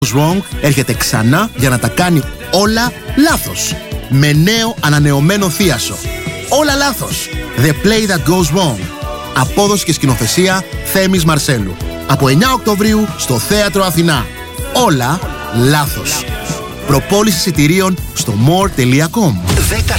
Wrong έρχεται ξανά για να τα κάνει όλα λάθος. Με νέο ανανεωμένο θίασο. Όλα λάθος. The Play That Goes Wrong. Απόδοση και σκηνοθεσία Θέμης Μαρσέλου. Από 9 Οκτωβρίου στο Θέατρο Αθηνά. Όλα λάθος. Προπόληση εισιτηρίων στο more.com. 10